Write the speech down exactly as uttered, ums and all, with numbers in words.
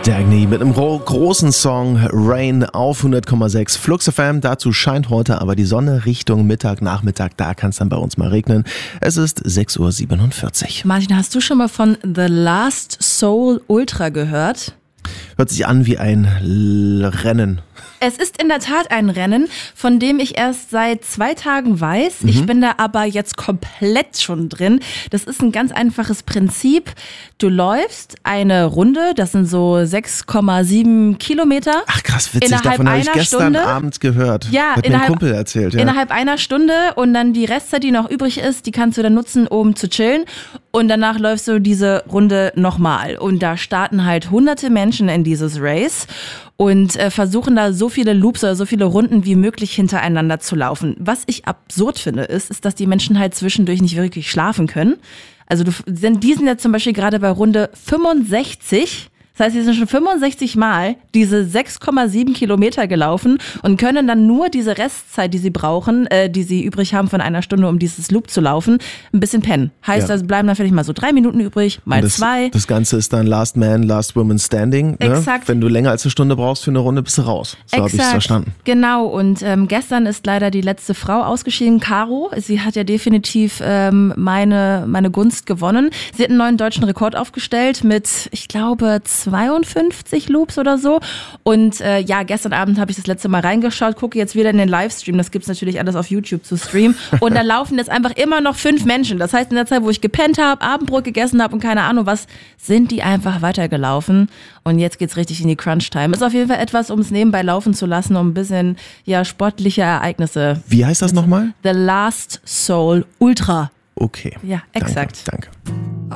Dagny mit einem gro- großen Song Rain auf hundert Komma sechs Flux F M. Dazu scheint heute aber die Sonne Richtung Mittag, Nachmittag. Da kann es dann bei uns mal regnen. Es ist sechs Uhr siebenundvierzig. Martin, hast du schon mal von The Last Soul Ultra gehört? Hört sich an wie ein L- Rennen. Es ist in der Tat ein Rennen, von dem ich erst seit zwei Tagen weiß. Mhm. Ich bin da aber jetzt komplett schon drin. Das ist ein ganz einfaches Prinzip. Du läufst eine Runde, das sind so sechs Komma sieben Kilometer. Ach krass, witzig. Innerhalb Davon habe ich einer gestern Stunde? Abend gehört. Ja, Hat mir ein innerhalb- Kumpel erzählt. Ja. Innerhalb einer Stunde und dann die Restzeit, die noch übrig ist, die kannst du dann nutzen, um zu chillen. Und danach läufst du diese Runde nochmal. Und da starten halt hunderte Menschen in dieses Race und äh, versuchen da so viele Loops oder so viele Runden wie möglich hintereinander zu laufen. Was ich absurd finde, ist, ist, dass die Menschen halt zwischendurch nicht wirklich schlafen können. Also du, die sind jetzt zum Beispiel gerade bei Runde fünfundsechzig. Das heißt, sie sind schon fünfundsechzig Mal diese sechs Komma sieben Kilometer gelaufen und können dann nur diese Restzeit, die sie brauchen, äh, die sie übrig haben von einer Stunde, um dieses Loop zu laufen, ein bisschen pennen. Heißt, Ja. da bleiben dann vielleicht mal so drei Minuten übrig, mal das, zwei. Das Ganze ist dann Last Man, Last Woman Standing. Ne? Exakt. Wenn du länger als eine Stunde brauchst für eine Runde, bist du raus. So habe ich es verstanden. Genau, und ähm, gestern ist leider die letzte Frau ausgeschieden, Caro. Sie hat ja definitiv ähm, meine, meine Gunst gewonnen. Sie hat einen neuen deutschen Rekord aufgestellt mit, ich glaube, zweiundfünfzig Loops oder so. Und äh, ja, gestern Abend habe ich das letzte Mal reingeschaut, gucke jetzt wieder in den Livestream. Das gibt's natürlich alles auf YouTube zu streamen. Und da laufen jetzt einfach immer noch fünf Menschen. Das heißt, in der Zeit, wo ich gepennt habe, Abendbrot gegessen habe und keine Ahnung was, sind die einfach weitergelaufen. Und jetzt geht's richtig in die Crunch-Time. Ist auf jeden Fall etwas, um es nebenbei laufen zu lassen, um ein bisschen ja sportliche Ereignisse. Wie heißt das nochmal? The Last Soul Ultra. Okay. Ja, exakt. Danke. Danke.